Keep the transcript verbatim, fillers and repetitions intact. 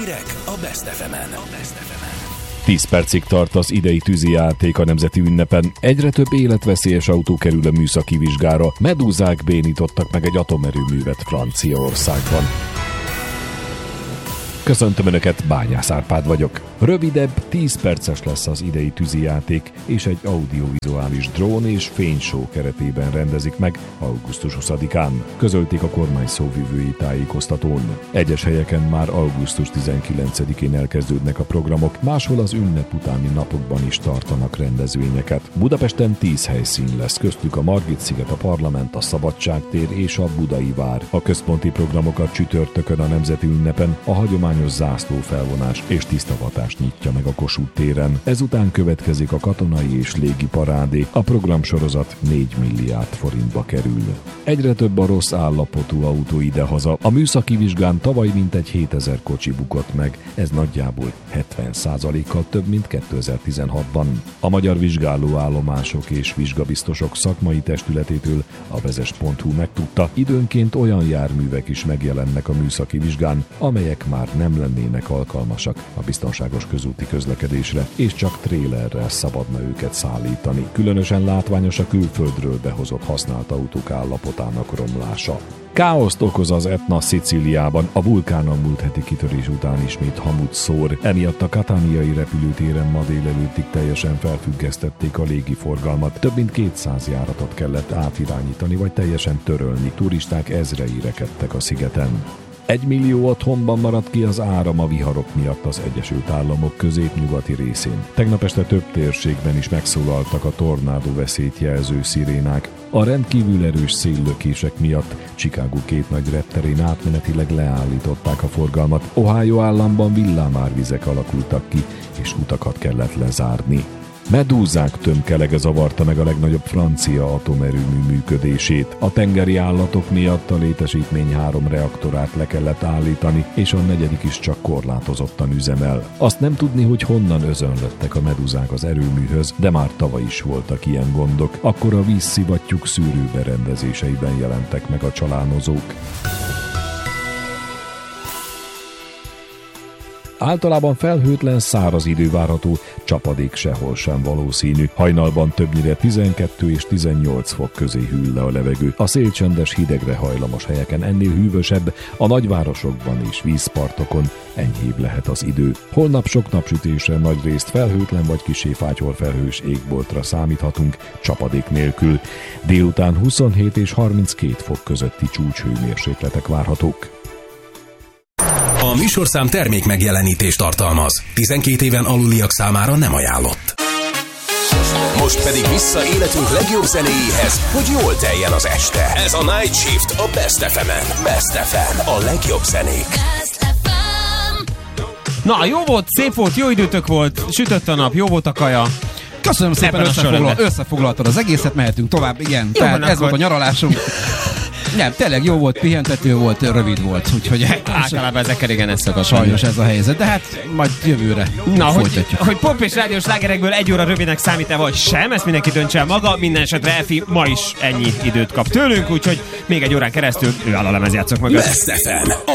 Hírek a Best ef emen. tíz percig tart az idei tűzijáték a nemzeti ünnepen. Egyre több életveszélyes autó kerül a műszaki vizsgára. Medúzák bénítottak meg egy atomerőművet Franciaországban. Köszöntöm Önöket, Bányász Árpád vagyok. Rövidebb, tíz perces lesz az idei tűzijáték, és egy audiovizuális drón és fényshow keretében rendezik meg augusztus huszadikán. Közölték a kormány szóvivői tájékoztatón. Egyes helyeken már augusztus tizenkilencedikén elkezdődnek a programok, máshol az ünnep utáni napokban is tartanak rendezvényeket. Budapesten tíz helyszín lesz, köztük a Margit-sziget, a Parlament, a Szabadságtér és a Budai Vár. A központi programokat csütörtökön a nemzeti ünnepen a hagyományos zászlófelvonás és tisztavatás nyitja meg a Kossuth téren. Ezután következik a katonai és légi parádé. A programsorozat négy milliárd forintba kerül. Egyre több a rossz állapotú autó idehaza. A műszaki vizsgán tavaly mintegy hétezer kocsi bukott meg. Ez nagyjából hetven százalékkal több, mint kétezer-tizenhatban. A Magyar Vizsgálóállomások és Vizsgabiztosok szakmai testületétől a vezes pont hu megtudta, időnként olyan járművek is megjelennek a műszaki vizsgán, amelyek már nem lennének alkalmasak a biztonságos közúti közlekedésre, és csak trélerrel szabadna őket szállítani. Különösen látványos a külföldről behozott használt autók állapotának romlása. Káoszt okoz az Etna Szicíliában, a vulkán a múlt heti kitörés után ismét hamut szór. Emiatt a Cataniai repülőtéren ma délelőttig teljesen felfüggesztették a légiforgalmat. Több mint kétszáz járatot kellett átirányítani vagy teljesen törölni. Turisták ezrei rekedtek a szigeten. Egy millió otthonban maradt ki az áram a viharok miatt az Egyesült Államok középnyugati részén. Tegnap este több térségben is megszólaltak a tornádó veszélyt jelző szirénák. A rendkívül erős széllökések miatt Chicago két nagy repterén átmenetileg leállították a forgalmat. Ohio államban villámárvizek alakultak ki, és utakat kellett lezárni. Medúzák tömkelege zavarta meg a legnagyobb francia atomerőmű működését. A tengeri állatok miatt a létesítmény három reaktorát le kellett állítani, és a negyedik is csak korlátozottan üzemel. Azt nem tudni, hogy honnan özönlöttek a medúzák az erőműhöz, de már tavaly is voltak ilyen gondok. Akkor a vízszivattyúk szűrőberendezéseiben jelentek meg a csalánozók. Általában felhőtlen, száraz idő várható, csapadék sehol sem valószínű. Hajnalban többnyire tizenkettő és tizennyolc fok közé hűl le a levegő. A szél csendes, hidegre hajlamos helyeken ennél hűvösebb, a nagyvárosokban és vízpartokon enyhébb lehet az idő. Holnap sok napsütésre, nagyrészt felhőtlen vagy kissé fátyolfelhős égboltra számíthatunk, csapadék nélkül. Délután huszonhét és harminckét fok közötti csúcshőmérsékletek várhatók. A műsorszám termék megjelenítést tartalmaz. tizenkét éven aluliak számára nem ajánlott. Most pedig vissza életünk legjobb zenéjéhez, hogy jól teljen az este. Ez a Night Shift a Best ef emen. Best ef em, a legjobb zenék. Na, jó volt, szép volt, jó időtök volt, sütött a nap, jó volt a kaja. Köszönöm szépen, összefoglal, összefoglaltad az egészet, mehetünk tovább, igen. Jó, tehát ez akkor volt a nyaralásunk. Nem, tényleg jó volt, pihentető volt, rövid volt, úgyhogy általában ezekkel igen ez szokott. Sajnos ez a helyzet, de hát majd jövőre Na, hogy, hogy pop és rádiós slágerekből egy óra rövidnek számít-e vagy sem, ezt mindenki döntse el maga, minden esetre Elfi ma is ennyi időt kap tőlünk, úgyhogy még egy órán keresztül ő áll a lemezjátszók mögött. Best ef em.